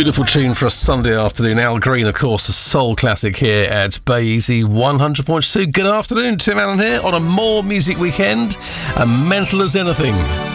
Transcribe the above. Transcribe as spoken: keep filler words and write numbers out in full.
Beautiful tune for a Sunday afternoon. Al Green, of course, a soul classic here at Bay Easy one hundred point two. Good afternoon, Tim Allen here on a More Music Weekend, and mental as anything.